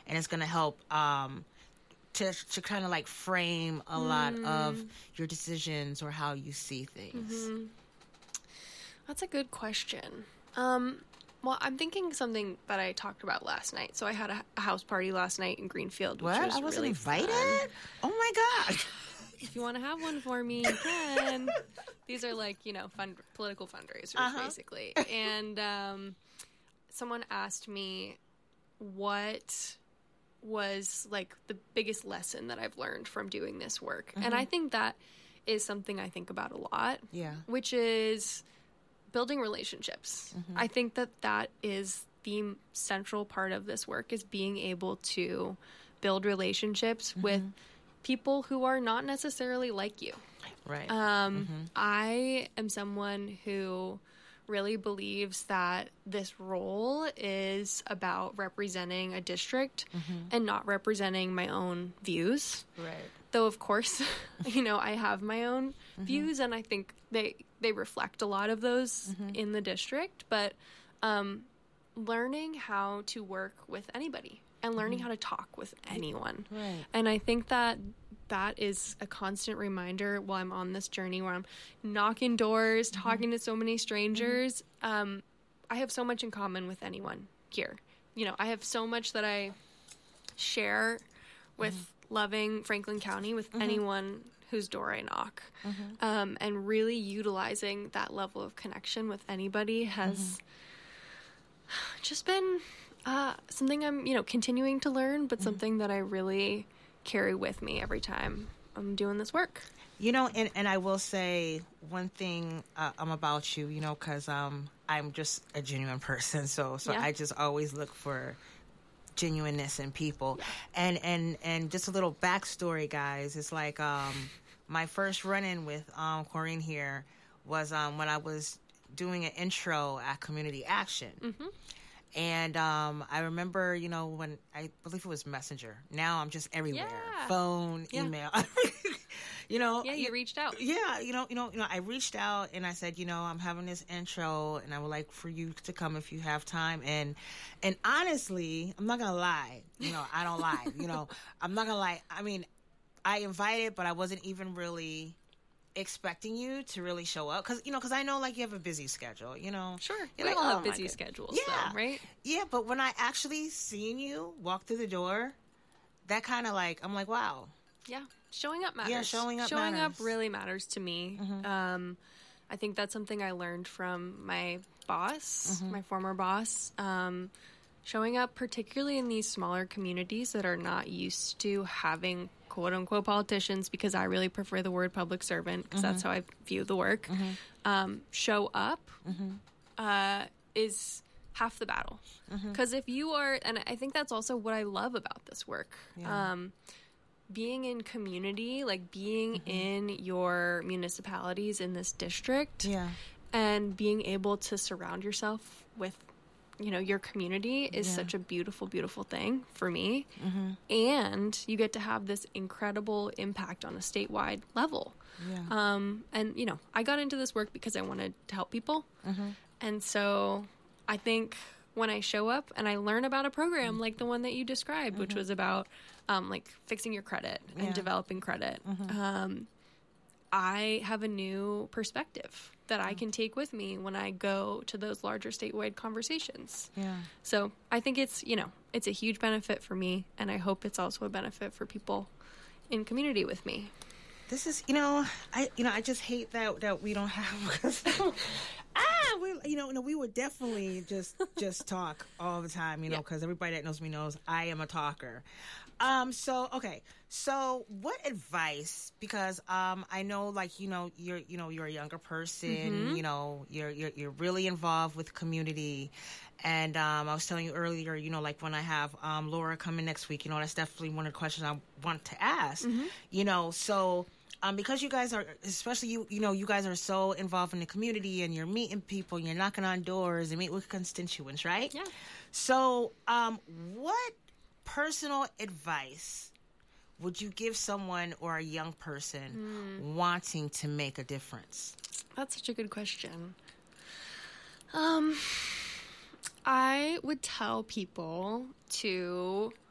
and it's going to help to kind of like frame a lot of your decisions or how you see things. That's a good question. Well, I'm thinking something that I talked about last night. So I had a house party last night in Greenfield, which was I wasn't really invited? fun. Oh my God. If you want to have one for me, you can. These are like, political fundraisers, basically. And someone asked me what was like the biggest lesson that I've learned from doing this work. And I think that is something I think about a lot. Yeah. Which is building relationships. I think that is the central part of this work, is being able to build relationships with people who are not necessarily like you. Right. I am someone who really believes that this role is about representing a district and not representing my own views. Right. Though, of course, I have my own views, and I think they reflect a lot of those in the district. But learning how to work with anybody and learning how to talk with anyone. Right. And I think that is a constant reminder while I'm on this journey where I'm knocking doors, talking to so many strangers. I have so much in common with anyone here. I have so much that I share with loving Franklin County, with anyone whose door I knock. And really utilizing that level of connection with anybody has just been something I'm, continuing to learn, but something that I really carry with me every time I'm doing this work. And I will say one thing about you, because I'm just a genuine person. So I just always look for genuineness in people. Yeah. And just a little backstory, guys. It's like my first run-in with Corinne here was when I was doing an intro at Community Action. And I remember, when I believe it was Messenger. Now I'm just everywhere. Yeah. Phone, email. Yeah, you reached out. Yeah, I reached out and I said, I'm having this intro and I would like for you to come if you have time. And honestly, I'm not gonna lie. I don't lie. I'm not gonna lie. I mean, I invited, but I wasn't even really expecting you to really show up because I know like you have a busy schedule. Sure, we all have busy schedules. Yeah, though, right? Yeah, but when I actually seen you walk through the door, that kind of like I'm like, wow. Yeah, showing up matters. Yeah, showing up really matters to me. I think that's something I learned from my boss, my former boss. Showing up, particularly in these smaller communities that are not used to having quote-unquote politicians, because I really prefer the word public servant, because that's how I view the work. Show up is half the battle. Because if you are, and I think that's also what I love about this work, being in community, like being in your municipalities in this district, and being able to surround yourself with your community is such a beautiful, beautiful thing for me. And you get to have this incredible impact on a statewide level. And, I got into this work because I wanted to help people. And so I think when I show up and I learn about a program like the one that you described, which was about like fixing your credit and developing credit, I have a new perspective that I can take with me when I go to those larger statewide conversations. So I think it's a huge benefit for me, and I hope it's also a benefit for people in community with me. This is, I just hate that we don't have. We would definitely just talk all the time, because everybody that knows me knows I am a talker. So what advice? Because I know, like you're a younger person. You're really involved with community, and I was telling you earlier, like when I have Laura coming next week, that's definitely one of the questions I want to ask. So. Because you guys are, especially you guys are so involved in the community and you're meeting people and you're knocking on doors and meet with constituents, right? Yeah. So, what personal advice would you give someone or a young person wanting to make a difference? That's such a good question. I would tell people to